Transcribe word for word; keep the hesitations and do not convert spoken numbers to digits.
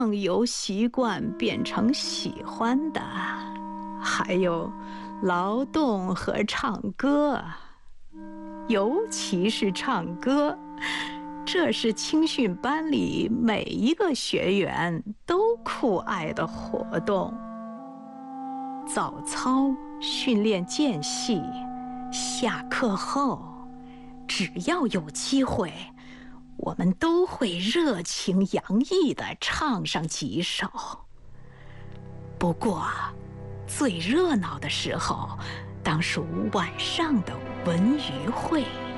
由习惯变成喜欢的，还有劳动和唱歌，尤其是唱歌。这是青训班里每一个学员都酷爱的活动。早操训练间隙，下课后，只要有机会，我们都会热情洋溢地唱上几首。不过，最热闹的时候，当属晚上的文娱会。